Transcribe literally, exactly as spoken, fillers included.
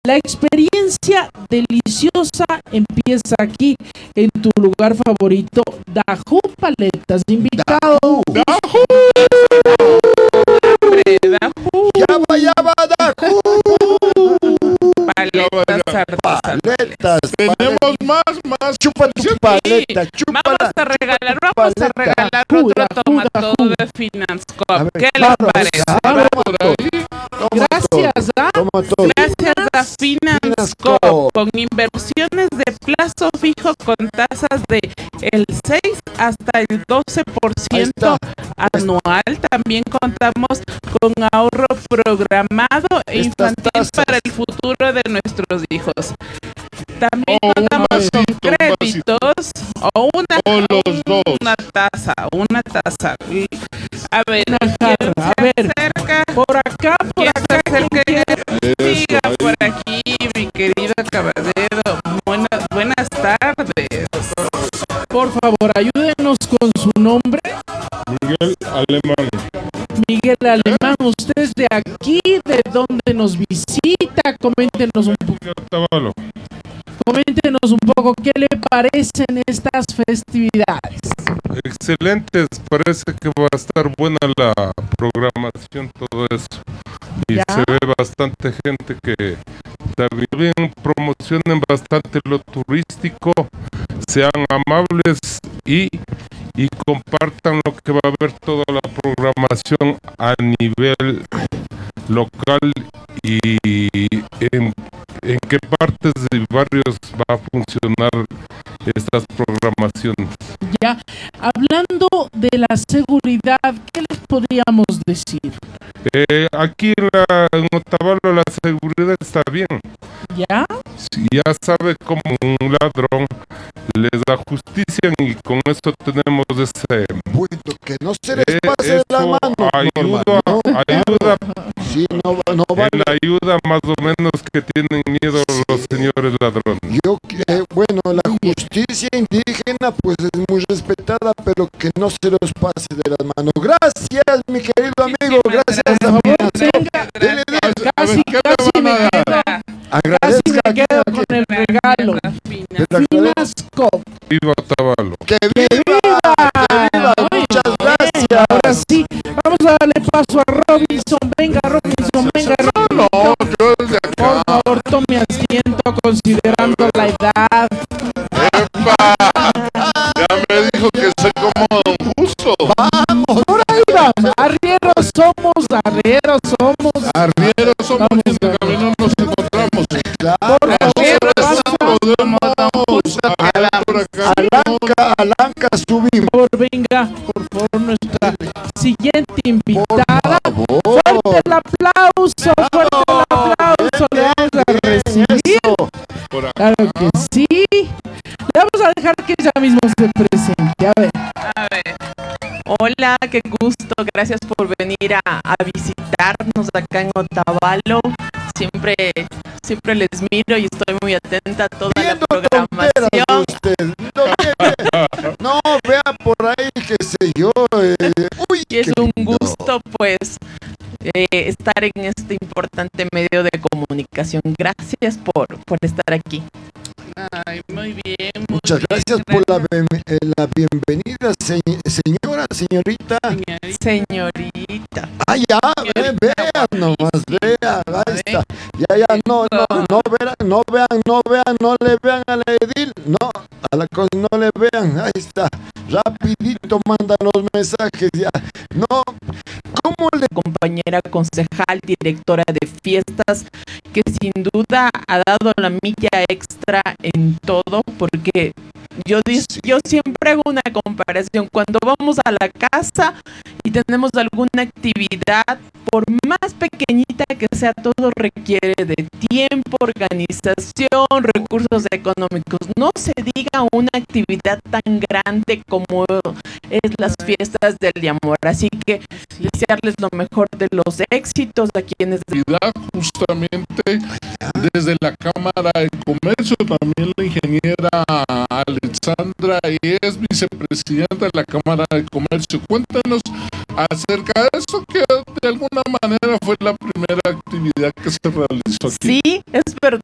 La experiencia deliciosa empieza aquí en tu lugar favorito, Dajú Paletas. Invitado. Dajú. Dajú. Ya va, ya va, Dajú. Paletas Paletas. Tenemos más, más. Chupa tu paleta, chupa. Vamos a regalar, vamos a regalar otro tomatodo de Finanzcoop. ¿Qué les parece? Gracias, ¿ah? Gracias a Finanzcoop, con inversiones de plazo fijo con tasas de el seis hasta el doce por ciento anual. También contamos con ahorro programado e infantil para el futuro de nuestros hijos. También oh, contamos con créditos o una, o los dos. una taza, una taza. A ver, a ver, cerca, por acá, por acá, siga por aquí, mi querido caballero. Buenas, buenas tardes. Por favor, ayúdenos con su nombre. Miguel Alemán. Miguel Alemán, usted es de aquí, ¿de dónde nos visita? Coméntenos un poco. Coméntenos un poco qué le parecen estas festividades. Excelentes, parece que va a estar buena la programación, todo eso. Y ¿Ya? se ve bastante gente que también promocionen bastante lo turístico, sean amables y, y compartan lo que va a haber toda la programación a nivel local y en, en qué partes de barrios va a funcionar estas programaciones. Ya, hablando de la seguridad, ¿qué les podríamos decir? Eh, aquí en, la, en Otavalo la seguridad está bien. ¿Ya? Si ya sabe cómo un ladrón les da justicia y con eso tenemos ese... Bueno, que no se les eh, pase de la mano. Ayuda, Normal, ¿no? ayuda. Sí, no, no vale. En la ayuda más o menos que tienen miedo los señores ladrones. Yo, eh, bueno, la justicia indígena pues es muy respetada, pero que no se los pase de las manos. Gracias, mi querido amigo, gracias. Por favor, venga. Dele, dele. Casi, casi me quedo, Agradezca casi me quedo con el regalo. Finanzcoop. Viva Otavalo. ¡Que viva! ¡Que viva! Muchas gracias. Ahora sí, vamos a darle paso a Robinson. Venga, Robinson, venga, Robinson. No, yo desde acá. Por favor, tome asiento considerando la edad. ¡Epa! Ya me dijo que soy como Don Justo. Vamos. Por ahí vamos. Arrieros somos, arrieros somos. Arrieros somos Vamos, y en el camino nos encontramos. Claro. Por favor, pasa. Podemos hablar por acá. Alanca, Alanca, subimos. Por favor, venga, por favor, nuestra siguiente invitada. Por Fuerte el aplauso, fuerte el aplauso. Le vamos a recibir. Por acá. Claro que sí. Le vamos a dejar que ella misma se presente. A ver. A ver. Hola, qué gusto. Gracias por venir a, a visitarnos acá en Otavalo. Siempre, siempre les miro y estoy muy atenta a toda Viendo la programación. usted. No, viene. No, vea por ahí, qué sé yo. Eh. Uy, Y es qué un lindo. gusto, pues, eh, estar en este importante medio de comunicación. Gracias por, por estar aquí. Ay, muy bien. Muy Muchas bien, gracias por la, ben- eh, la bienvenida, se- señora, señorita. Señorita. Ah, ya, ve, vean nomás, vean, ahí está. Ya, ya, no, no, no vean, no vean, no vean, no le vean a la edil, no, a la cosa no le vean, ahí está. Rapidito mandan los mensajes, ya. No, ¿cómo le... Compañera concejal, directora de fiestas, que sin duda ha dado la milla extra en todo, porque yo, dis- yo siempre hago una comparación. Cuando vamos a la casa y tenemos alguna actividad, por más pequeñita que sea, todo requiere de tiempo, organización, recursos económicos. No se diga una actividad tan grande como es las fiestas del de amor. Así que desearles lo mejor de los éxitos a quienes... Justamente desde la Cámara de Comercio, también la ingeniera Alexandra y es vicepresidenta de la Cámara de Comercio. Cuéntanos acerca de eso, que de alguna manera fue la primera actividad que se realizó aquí. Sí, es verdad.